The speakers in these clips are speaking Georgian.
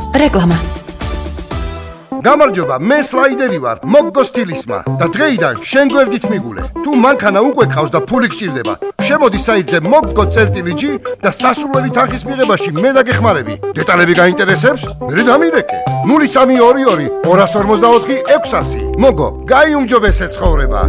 რეკლამა. გამარჯობა, მე სლაიდერი ვარ, მოგგო სტილისმა და დღეიდან შენ გვერდით მიგულე. თუ მანქანა უკვე ყავს და ფული გჭირდება, შემოდი საიტზე moggo.gi და სასურველი თანხის მიღებაში მე დაგეხმარები. დეტალები გაინტერესებს? მე დამირეკე. 0322 254 600. მოგო, გაიუმჯობესე ცხოვრება.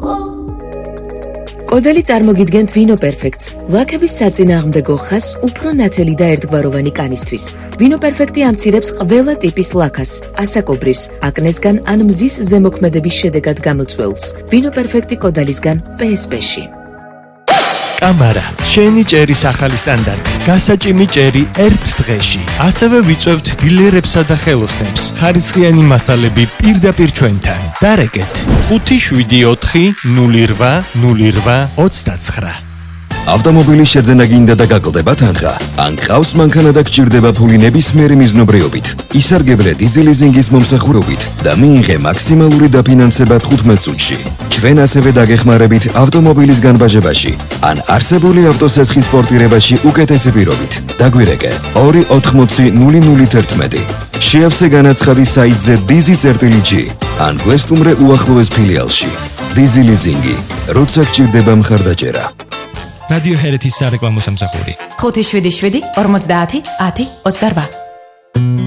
კოდელი წარმოგიდგენთ ვინო პერფექტს, ლაქების საწინააღმდეგო ხას უფრო ნათელი და ერთგვაროვანი კანისთვის. ვინო პერფექტი ამცირებს ყველა ტიპის ლაქას, ასაკობრირს, აკნესგან ან მზის ზემოქმედების შედეგად გამოწვეულს. ვინო პერფექტი კოდალისგან PSP-ში. კამარა, შენი ჭერის ახალი სტანდარტი, გასაჭიმი ჭერი ერთ დღეში. ასევე ვიწევთ დილერებსა და ხელოსნებს. ხარისხიანი მასალები პირდაპირ ჩვენთან. დარეკეთ 574 08 08 29. ავტომობილის შეძენა გინდა და გაკლდება თანხა. ან ყავს მანქანა და გჭირდება ფული ნებისმიერი მიზნობრიობით. ისარგებლე დიზელიზინგის მომსახურებით და მიიღე მაქსიმალური დაფინანსება 15 წუთში. ჩვენ ასევე დაგეხმარებით ავტომობილის განბაჟებაში ან არსებული ავტოსესხის პორტირებაში უკეთესი პირობით. დაგვირეკე 280 011. შეავსე განაცხადი საიტზე dizi.gi ან გვესტუმრე უახლოეს ფილიალში. დიზელიზინგი, როცა გჭირდება მხარდაჭერა. რადიო ჰერეთის სარეკლამო სამსახური 577 50 10 28